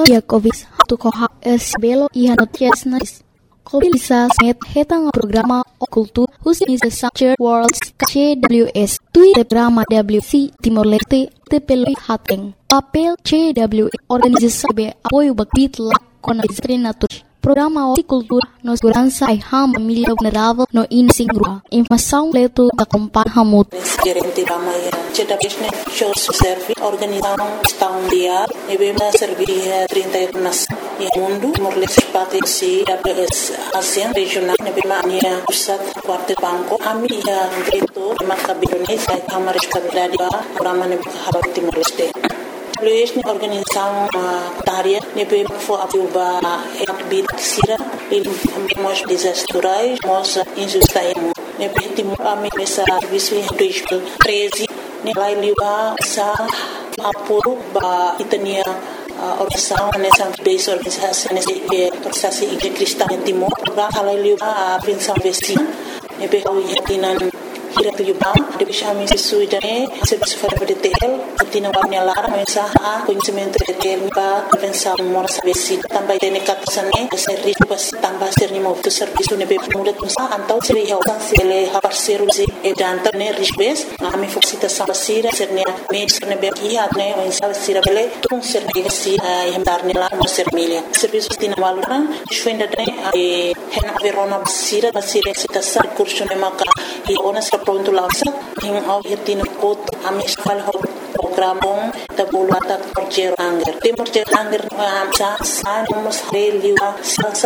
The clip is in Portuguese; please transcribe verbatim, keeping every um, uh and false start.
Lo Yakovis hatu koha esbelo ihanotias naris. Kobilisa smet hetang programa okultu husmis structure worlds C W S tui programa W C Timor Leste tepeli hateng papel C W S organisasi be apoio bakbit la conadistrenatur programa de cultura nos segurança e ham família vulnerável no insingrua informação leto da compan hamut gerente rama ya C W S ne show service organização estão dia e bem servir trinta e um e mundo morleste parte si W S ASEAN regional ne bem mania pusat quarto banco amia greto makabirone sai kamar estabilidade programa ne habat Timor Leste Luis ni organização taria ne pe fo apuba akbit sira il mos desastrais mos injustaimo ne pe timo ami mesa serviço dois mil e treze ne lai liba sa apuru ba itania organização nessa base organização nessa organização igreja cristã em Timor programa lai liba a princesa vestina ne pe o yatinan Kira tujuan, depois kami sesuai dengan servisi pada detail, tina warna lara mensaha conhecimento detail para pensar mora servisi tambah dengan katasannya servisi pas tambah serni mau tu servisi nebe mudah musa antau seri hausan sele hapar serusi edanta ne risbes kami fokusita sambasira serni medis nebe kiat ne mensaha sira bele tung serni si yang darni lara mau sermilia servisi tina walura shwenda ne hena verona basira basira sita sar kursu ne maka i onas pronto lança em ao retino cot a mesma programa da bolata por ger anger tem por ger anger sa sa nos reliwa sa